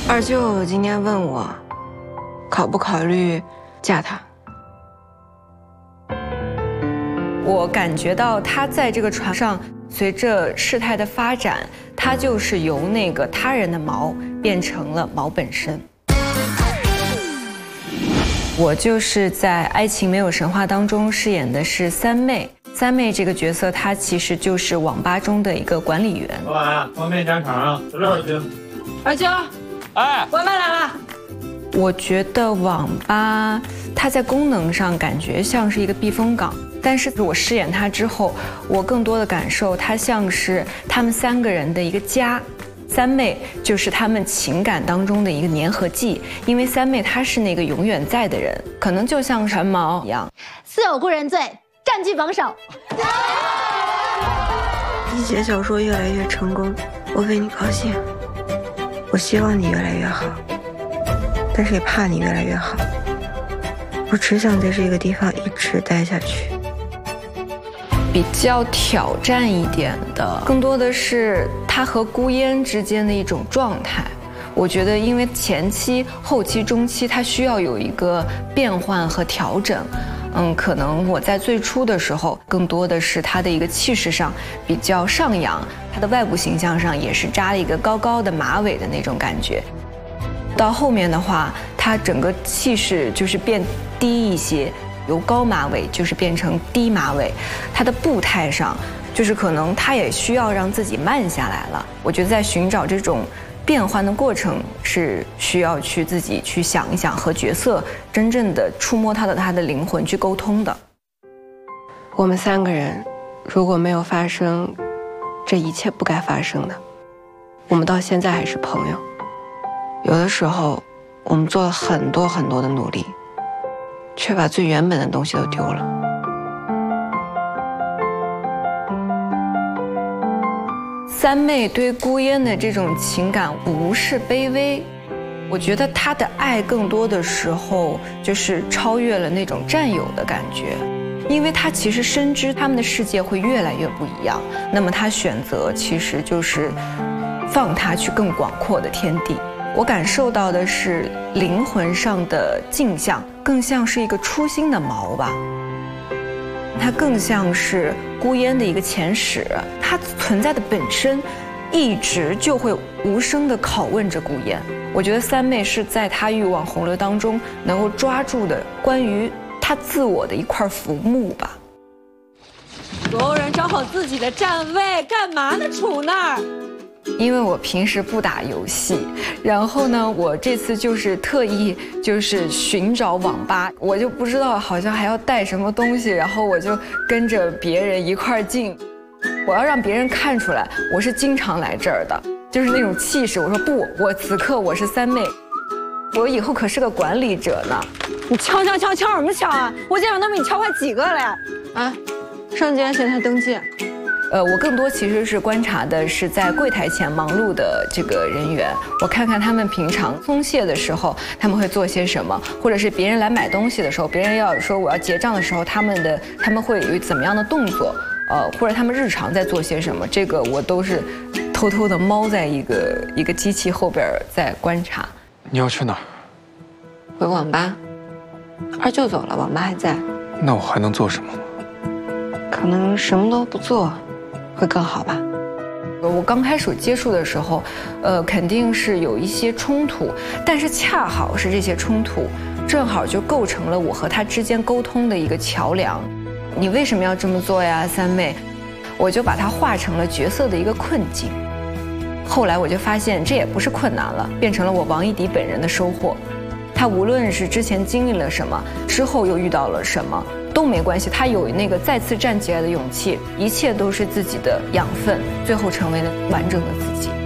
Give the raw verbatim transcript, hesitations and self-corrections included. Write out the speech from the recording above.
二舅今天问我，考不考虑嫁他？ 我感觉到他在这个船上，随着事态的发展，他就是由那个他人的毛变成了毛本身。我就是在《爱情没有神话》当中饰演的是三妹。三妹这个角色，她其实就是网吧中的一个管理员。 老板，方便加肠啊，十六斤。 二舅， 哎， 外卖来了。 我觉得网吧它在功能上感觉像是一个避风港，但是我饰演它之后，我更多的感受它像是他们三个人的一个家。三妹就是他们情感当中的一个粘合剂，因为三妹她是那个永远在的人，可能就像船锚一样。 似有故人醉，占据榜首。 你写小说越来越成功，我为你高兴。我希望你越来越好，但是也怕你越来越好。我只想在这个地方一直待下去。 比较挑战一点的，更多的是他和孤烟之间的一种状态。我觉得，因为前期、后期、中期，它需要有一个变换和调整。嗯，可能我在最初的时候，更多的是他的一个气势上比较上扬，他的外部形象上也是扎了一个高高的马尾的那种感觉。到后面的话，他整个气势就是变低一些，由高马尾就是变成低马尾，他的步态上就是可能他也需要让自己慢下来了。我觉得在寻找这种变换的过程是需要去自己去想一想，和角色真正的触摸他的他的灵魂去沟通的。 我们三个人如果没有发生这一切不该发生的，我们到现在还是朋友。有的时候我们做了很多很多的努力，却把最原本的东西都丢了。 三妹对孤烟的这种情感不是卑微，我觉得她的爱更多的时候就是超越了那种占有的感觉，因为她其实深知他们的世界会越来越不一样，那么她选择其实就是放他去更广阔的天地。我感受到的是灵魂上的镜像，更像是一个初心的毛吧。它更像是孤烟的一个前史，它存在的本身一直就会无声地拷问着孤烟。我觉得三妹是在她欲望洪流当中能够抓住的关于她自我的一块浮木吧。 所有人找好自己的站位，干嘛呢？杵那儿。 因为我平时不打游戏，然后呢，我这次就是特意就是寻找网吧，我就不知道好像还要带什么东西，然后我就跟着别人一块进，我要让别人看出来我是经常来这儿的，就是那种气势。我说不，我此刻我是三妹，我以后可是个管理者呢。 你敲敲敲敲什么敲啊？我今晚都比你敲快几个了呀！啊，上街谁才登记？ 呃，我更多其实是观察的是在柜台前忙碌的这个人员，我看看他们平常松懈的时候他们会做些什么，或者是别人来买东西的时候，别人要说我要结账的时候，他们的他们会有怎么样的动作，呃，或者他们日常在做些什么，这个我都是偷偷的猫在一个一个机器后边在观察。 你要去哪儿？ 回网吧。二舅走了，网吧还在。 那我还能做什么？ 可能什么都不做会更好吧。 我刚开始接触的时候，呃，肯定是有一些冲突，但是恰好是这些冲突，正好就构成了我和他之间沟通的一个桥梁。你为什么要这么做呀，三妹？我就把它化成了角色的一个困境。后来我就发现这也不是困难了，变成了我王一迪本人的收获。他无论是之前经历了什么，之后又遇到了什么，都没关系，他有那个再次站起来的勇气，一切都是自己的养分，最后成为了完整的自己。